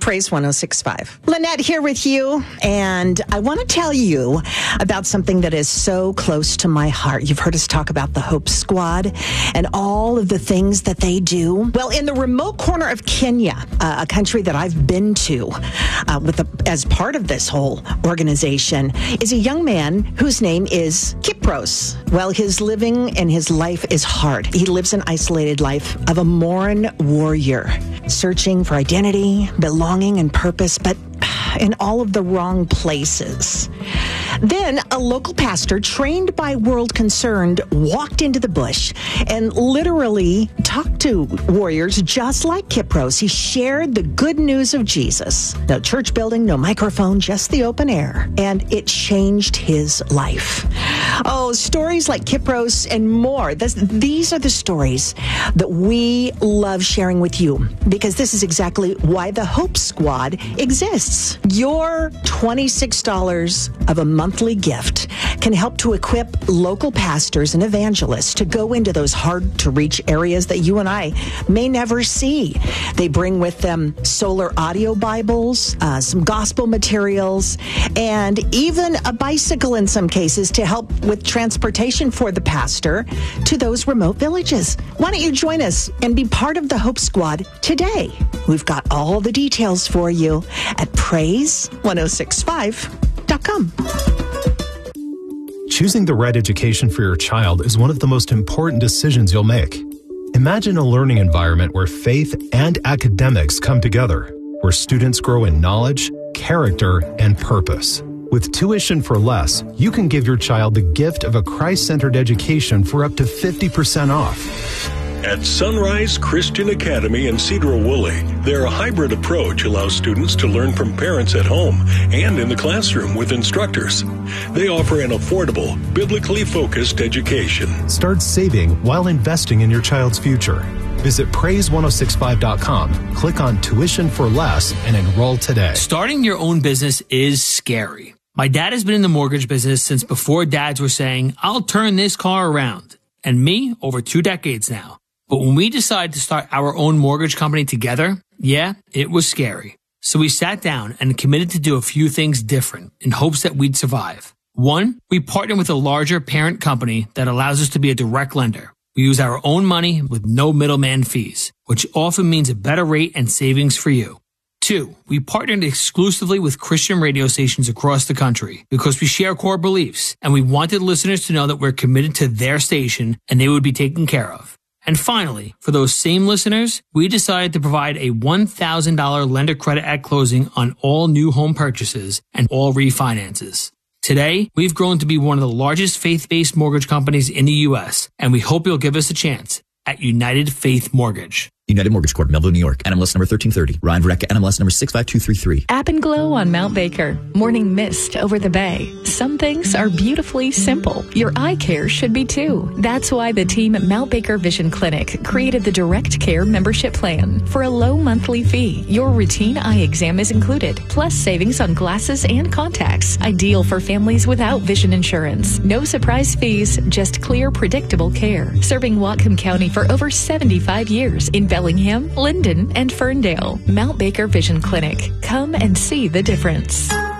Praise 106.5. Lynette here with you, and I want to tell you about something that is so close to my heart. You've heard us talk about the Hope Squad and all of the things that they do. Well, in the remote corner of Kenya, a country that I've been to as part of this whole organization, is a young man whose name is Kipros. Well, his living and his life is hard. He lives an isolated life of a Moran warrior, searching for identity, belonging, and purpose, but in all of the wrong places. Then a local pastor trained by World Concerned walked into the bush and literally talked to warriors just like Kipros. He shared the good news of Jesus. No church building, no microphone, just the open air. And it changed his life. Oh, stories like Kipros and more. These are the stories that we love sharing with you, because this is exactly why the Hope Squad exists. Your $26 of a monthly gift can help to equip local pastors and evangelists to go into those hard-to-reach areas that you and I may never see. They bring with them solar audio Bibles, some gospel materials, and even a bicycle in some cases to help with transportation for the pastor to those remote villages. Why don't you join us and be part of the Hope Squad today? We've got all the details for you at praise1065.com. Choosing the right education for your child is one of the most important decisions you'll make. Imagine a learning environment where faith and academics come together, where students grow in knowledge, character, and purpose. With Tuition for Less, you can give your child the gift of a Christ-centered education for up to 50% off. At Sunrise Christian Academy in Cedar-Woolley, their hybrid approach allows students to learn from parents at home and in the classroom with instructors. They offer an affordable, biblically focused education. Start saving while investing in your child's future. Visit praise1065.com, click on Tuition for Less, and enroll today. Starting your own business is scary. My dad has been in the mortgage business since before dads were saying, "I'll turn this car around." And me, over 2 decades now. But when we decided to start our own mortgage company together, it was scary. So we sat down and committed to do a few things different in hopes that we'd survive. 1, we partnered with a larger parent company that allows us to be a direct lender. We use our own money with no middleman fees, which often means a better rate and savings for you. 2, we partnered exclusively with Christian radio stations across the country because we share core beliefs and we wanted listeners to know that we're committed to their station and they would be taken care of. And finally, for those same listeners, we decided to provide a $1,000 lender credit at closing on all new home purchases and all refinances. Today, we've grown to be one of the largest faith-based mortgage companies in the U.S., and we hope you'll give us a chance at United Faith Mortgage. United Mortgage Corp, Melville, New York. NMLS number 1330. Ryan Verrecka, NMLS number 65233. App and Glow on Mount Baker. Morning mist over the bay. Some things are beautifully simple. Your eye care should be too. That's why the team at Mount Baker Vision Clinic created the Direct Care membership plan. For a low monthly fee, your routine eye exam is included, plus savings on glasses and contacts. Ideal for families without vision insurance. No surprise fees, just clear, predictable care. Serving Whatcom County for over 75 years in Bellingham, Linden, and Ferndale. Mount Baker Vision Clinic. Come and see the difference.